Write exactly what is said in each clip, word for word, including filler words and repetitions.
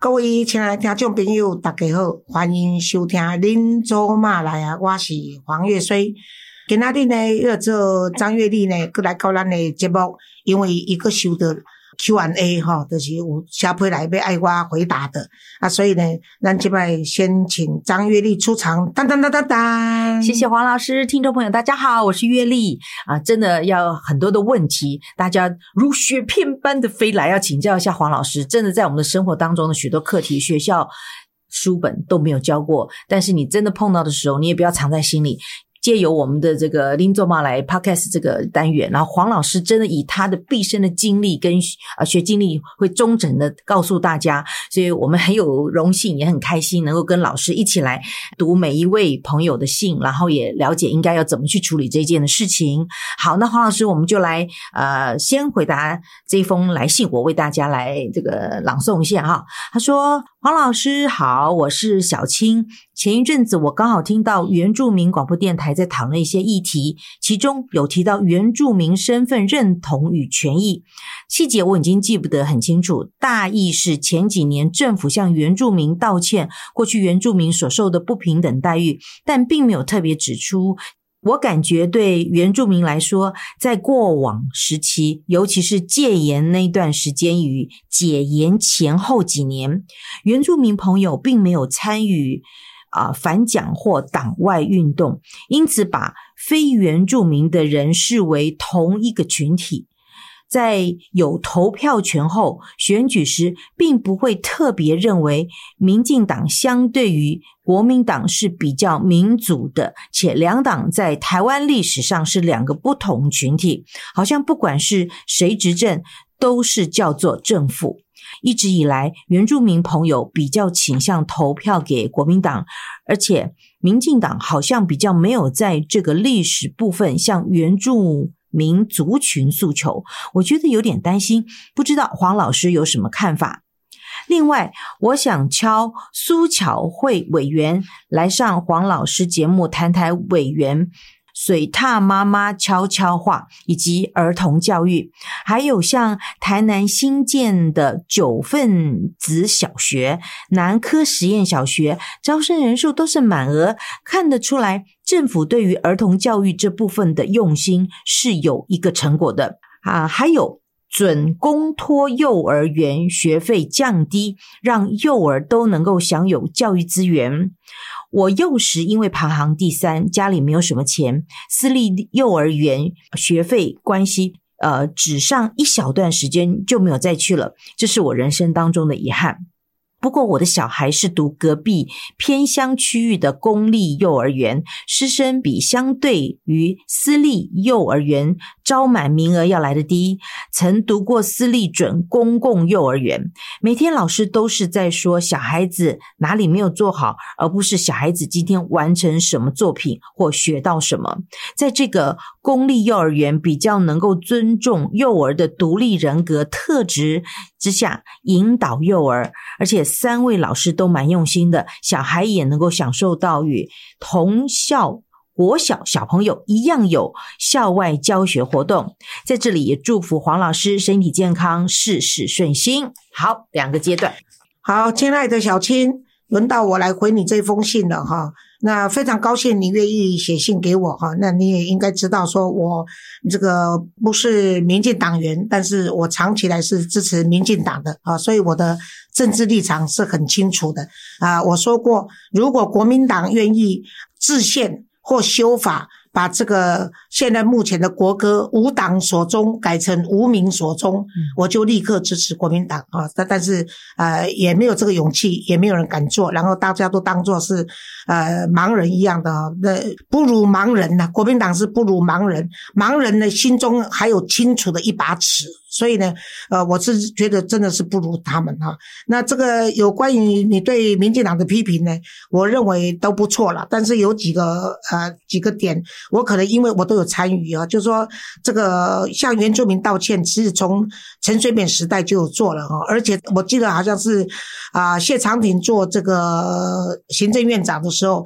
各位亲爱的听众朋友大家好，欢迎收听恁祖妈来啊，我是黄月水。今仔日呢要做张月丽呢过来到咱的节目，因为伊个收到 Q and A 齁，就是有写批来要爱我回答的啊，所以呢咱这摆先请张月丽出场，当当当当当。 谢谢黄老师，听众朋友大家好，我是月丽啊，真的要很多的问题，大家如雪片般的飞来，要请教一下黄老师。真的在我们的生活当中的许多课题，学校书本都没有教过，但是你真的碰到的时候，你也不要藏在心里。借由我们的这个林做妈来 podcast 这个单元，然后黄老师真的以他的毕生的经历跟呃学经历会忠诚的告诉大家，所以我们很有荣幸也很开心能够跟老师一起来读每一位朋友的信，然后也了解应该要怎么去处理这件的事情。好，那黄老师我们就来呃先回答这一封来信，我为大家来这个朗诵一下哈。他说：黄老师好，我是小青。前一阵子我刚好听到原住民广播电台在讨论一些议题，其中有提到原住民身份认同与权益，细节我已经记不得很清楚，大意是前几年政府向原住民道歉过去原住民所受的不平等待遇，但并没有特别指出。我感觉对原住民来说，在过往时期，尤其是戒严那段时间与解严前后几年，原住民朋友并没有参与啊、呃、反蒋或党外运动，因此把非原住民的人视为同一个群体。在有投票权后，选举时并不会特别认为民进党相对于国民党是比较民主的，且两党在台湾历史上是两个不同群体，好像不管是谁执政都是叫做政府。一直以来，原住民朋友比较倾向投票给国民党，而且民进党好像比较没有在这个历史部分向原住民族群诉求，我觉得有点担心，不知道黄老师有什么看法。另外，我想敲苏巧慧委员来上黄老师节目谈谈委员水獭妈妈悄悄话以及儿童教育，还有像台南新建的九份子小学、南科实验小学招生人数都是满额，看得出来政府对于儿童教育这部分的用心是有一个成果的啊。还有准公托幼儿园学费降低，让幼儿都能够享有教育资源。我幼时因为排行第三，家里没有什么钱，私立幼儿园学费关系呃，只上一小段时间就没有再去了，这是我人生当中的遗憾。不过我的小孩是读隔壁偏乡区域的公立幼儿园，师生比相对于私立幼儿园招满名额要来的低，曾读过私立准公共幼儿园，每天老师都是在说小孩子哪里没有做好，而不是小孩子今天完成什么作品或学到什么。在这个公立幼儿园比较能够尊重幼儿的独立人格特质之下引导幼儿，而且三位老师都蛮用心的，小孩也能够享受到与同校国小小朋友一样有校外教学活动。在这里也祝福黄老师身体健康，事事顺心。好，两个阶段。 好，亲爱的小青，轮到我来回你这封信了哈。那非常高兴你愿意写信给我哈，那你也应该知道说我这个不是民进党员，但是我长期来是支持民进党的啊，所以我的政治立场是很清楚的啊。我说过，如果国民党愿意制宪或修法，把这个现在目前的国歌无党所宗改成无民所宗，嗯、我就立刻支持国民党啊！但但是呃也没有这个勇气，也没有人敢做，然后大家都当作是呃盲人一样的啊，那不如盲人呐、啊！国民党是不如盲人，盲人呢心中还有清楚的一把尺。所以呢，呃，我是觉得真的是不如他们哈。那这个有关于你对民进党的批评呢，我认为都不错了。但是有几个呃几个点，我可能因为我都有参与啊，就是说这个向原住民道歉，其实从陈水扁时代就有做了哈。而且我记得好像是啊、呃、谢长廷做这个行政院长的时候，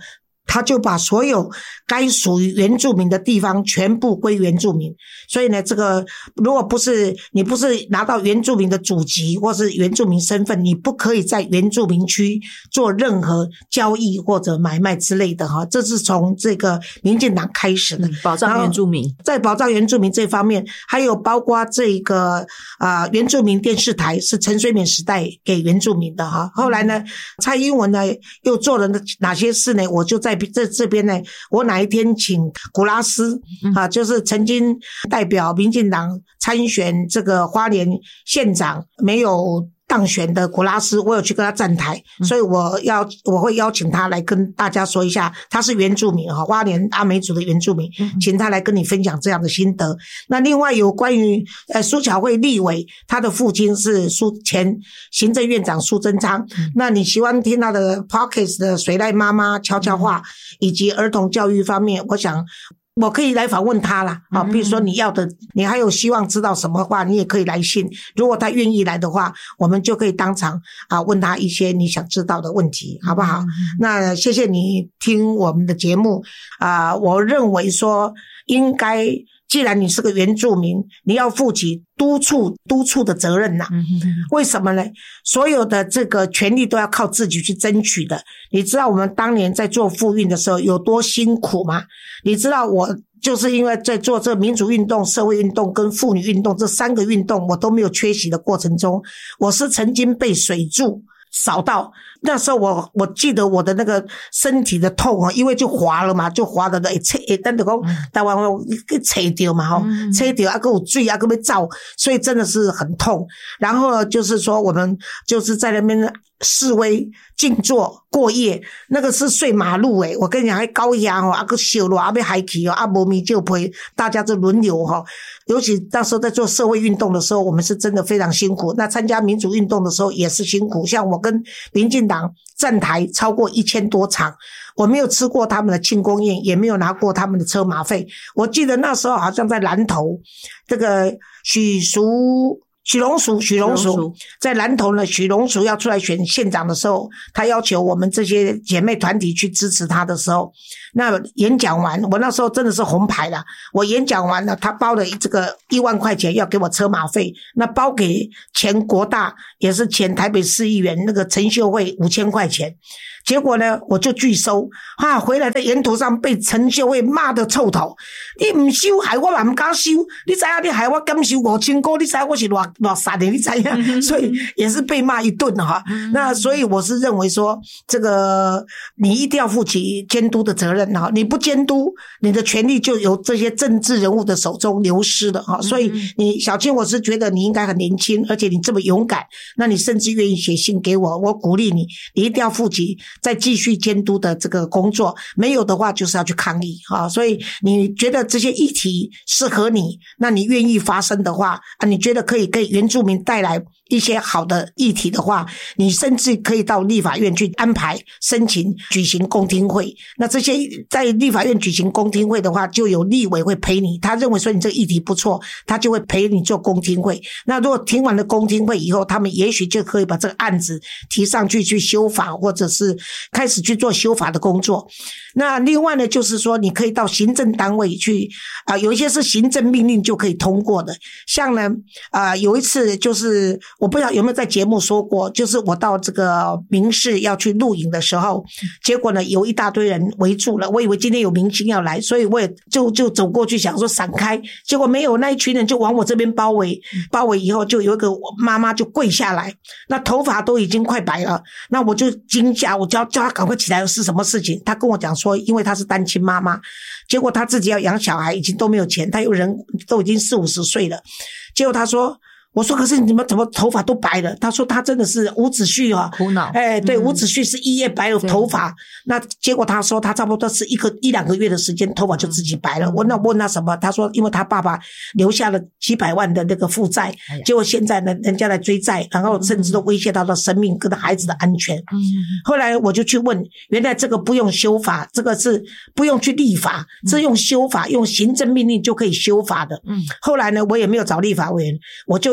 他就把所有该属于原住民的地方全部归原住民。所以呢，这个如果不是你不是拿到原住民的祖籍或是原住民身份，你不可以在原住民区做任何交易或者买卖之类的哈。这是从这个民进党开始的、 嗯、保障原住民。 在保障原住民这方面，还有包括这个啊、呃、原住民电视台是陈水扁时代给原住民的哈。后来呢，蔡英文呢又做了哪些事呢？我就在这这边呢，我哪一天请古拉斯啊，就是曾经代表民进党参选这个花莲县长没有当选的古拉斯，我有去跟他站台，所以我要我会邀请他来跟大家说一下，他是原住民哈，花莲阿美族的原住民，请他来跟你分享这样的心得。那另外有关于呃苏巧慧立委，他的父亲是苏前行政院长苏贞昌，那你喜欢听他的 Podcast 的水濑妈妈悄悄话以及儿童教育方面，我想我可以来访问他啦，啊，比如说你要的，你还有希望知道什么话，你也可以来信。如果他愿意来的话，我们就可以当场啊问他一些你想知道的问题，好不好？那谢谢你听我们的节目啊，我认为说应该。既然你是个原住民，你要负起督促督促的责任呐、啊。为什么呢？所有的这个权利都要靠自己去争取的。你知道我们当年在做妇运的时候有多辛苦吗？你知道我就是因为在做这民主运动、社会运动跟妇女运动这三个运动我都没有缺席的过程中，我是曾经被水柱扫到，那时候我我记得我的那个身体的痛啊，因为就滑了嘛，就滑的会切，会等于讲台湾话给切掉嘛吼，切掉啊，还有水啊，还要照，所以真的是很痛。然后就是说，我们就是在那边示威、静坐、过夜，那个是睡马路诶。我跟你讲，还高压吼，啊个烧热啊要海起哦，啊无米就陪，大家就轮流哈。尤其那时候在做社会运动的时候，我们是真的非常辛苦。那参加民主运动的时候也是辛苦，像我跟民进党站台超过一千多场，我没有吃过他们的庆功宴，也没有拿过他们的车马费。我记得那时候好像在南投，这个许淑。许荣淑，许荣淑在南投呢。许荣淑要出来选县长的时候，他要求我们这些姐妹团体去支持他的时候，那演讲完，我那时候真的是红牌了。我演讲完了，他包了这个一万块钱要给我车马费，那包给前国大也是前台北市议员那个陈秀慧五千块钱。结果呢，我就拒收，哈、啊，回来在沿途上被陈秀慧骂得臭头。你唔收，害我嘛唔敢收。你知影你害我敢收五千块，你知影我是偌偌傻的，你知影？所以也是被骂一顿哈。那所以我是认为说，这个你一定要负起监督的责任哈。你不监督，你的权利就由这些政治人物的手中流失了哈。所以你小青，我是觉得你应该很年轻，而且你这么勇敢，那你甚至愿意写信给我，我鼓励你，你一定要负起再继续监督的这个工作，没有的话就是要去抗议啊！所以你觉得这些议题适合你，那你愿意发声的话啊，你觉得可以给原住民带来一些好的议题的话，你甚至可以到立法院去安排申请举行公听会。那这些在立法院举行公听会的话，就有立委会陪你，他认为说你这个议题不错，他就会陪你做公听会。那如果听完了公听会以后，他们也许就可以把这个案子提上去去修法，或者是开始去做修法的工作。那另外呢，就是说你可以到行政单位去啊、呃，有一些是行政命令就可以通过的。像呢啊、呃，有一次就是我不知道有没有在节目说过，就是我到这个民视要去录影的时候，结果呢有一大堆人围住了，我以为今天有明星要来，所以我也就就走过去想说闪开，结果没有，那一群人就往我这边包围，包围以后就有一个妈妈就跪下来，那头发都已经快白了，那我就惊吓，我叫叫他赶快起来，是什么事情？他跟我讲说，因为他是单亲妈妈，结果他自己要养小孩，已经都没有钱，他有人都已经四五十岁了，结果他说。我说可是你们怎么头发都白了？他说他真的是伍子胥啊， 苦恼。 哎，对， 嗯、 伍子胥是一夜白了头发，那结果他说他差不多是一个一两个月的时间，头发就自己白了。嗯、我那问他什么？他说因为他爸爸留下了几百万的那个负债，哎、结果现在呢人家来追债，然后甚至都威胁到了生命跟孩子的安全。嗯、后来我就去问，原来这个不用修法，这个是不用去立法，这、嗯、用修法，用行政命令就可以修法的。嗯，后来呢我也没有找立法委员，我就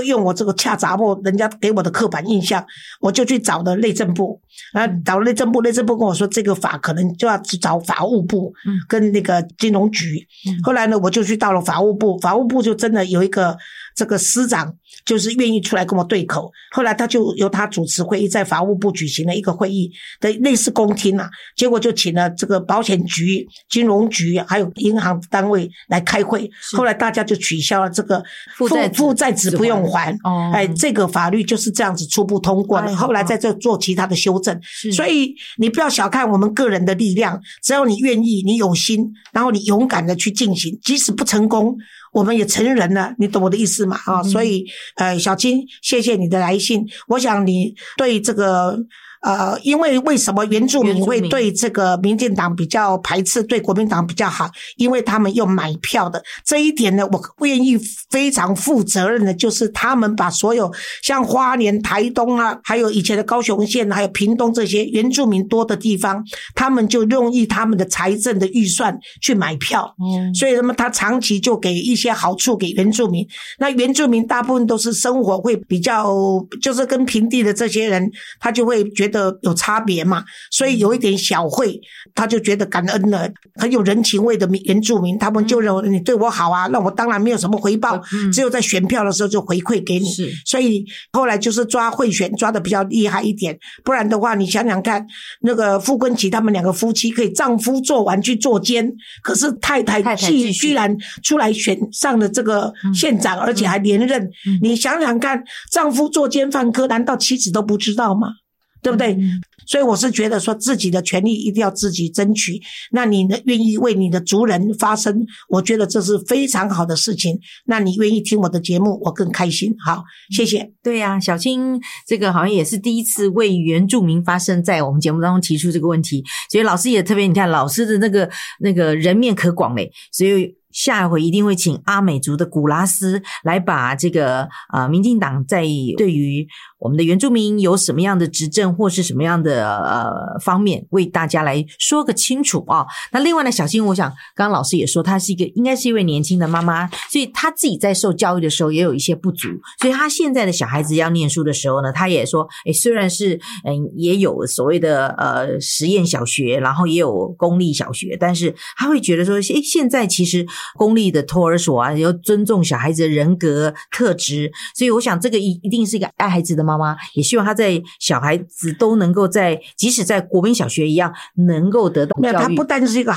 用我这个恰杂货人家给我的刻板印象，我就去找了内政部，然后找了内政部，内政部跟我说这个法可能就要找法务部跟那个金融局。后来呢，我就去到了法务部，法务部就真的有一个这个司长就是愿意出来跟我对口，后来他就由他主持会议，在法务部举行了一个会议的类似公听啊，结果就请了这个保险局、金融局还有银行单位来开会，后来大家就取消了这个负债负债只不用还，哦，哎，这个法律就是这样子初步通过了，后来在这做其他的修正。所以你不要小看我们个人的力量，只要你愿意，你有心，然后你勇敢的去进行，即使不成功，我们也成人了，你懂我的意思吗？啊，嗯，所以呃，小青，谢谢你的来信。我想你对这个呃，因为为什么原住民会对这个民进党比较排斥，对国民党比较好？因为他们用买票的这一点呢，我愿意非常负责任的，就是他们把所有像花莲、台东啊，还有以前的高雄县，还有屏东这些原住民多的地方，他们就用以他们的财政的预算去买票，嗯，所以那么他长期就给一些好处给原住民。那原住民大部分都是生活会比较，就是跟平地的这些人，他就会觉得有差别嘛，所以有一点小惠，他就觉得感恩了，很有人情味的原住民，他们就认为你对我好啊，那我当然没有什么回报，嗯，只有在选票的时候就回馈给你。所以后来就是抓贿选抓的比较厉害一点，不然的话你想想看，那个傅昆萁他们两个夫妻可以丈夫做完去做监，可是太太居居然出来选上了这个县长，嗯，而且还连任，嗯，你想想看，丈夫做奸犯科，难道妻子都不知道吗？对不对？嗯，所以我是觉得说自己的权利一定要自己争取，那你呢愿意为你的族人发声，我觉得这是非常好的事情，那你愿意听我的节目我更开心。好，谢谢。 对啊，小青这个好像也是第一次为原住民发声，在我们节目当中提出这个问题，所以老师也特别，你看老师的那个那个人面可广嘞，所以下一回一定会请阿美族的古拉斯来把这个呃民进党在对于我们的原住民有什么样的执政或是什么样的呃方面为大家来说个清楚啊。那另外呢，小青我想刚刚老师也说她是一个应该是一位年轻的妈妈，所以她自己在受教育的时候也有一些不足，所以她现在的小孩子要念书的时候呢，她也说诶虽然是嗯也有所谓的呃实验小学，然后也有公立小学，但是她会觉得说诶现在其实公立的托儿所啊要尊重小孩子的人格特质，所以我想这个一一定是一个爱孩子的妈妈，也希望他在小孩子都能够在即使在国民小学一样能够得到教育。 没有，他不但是一个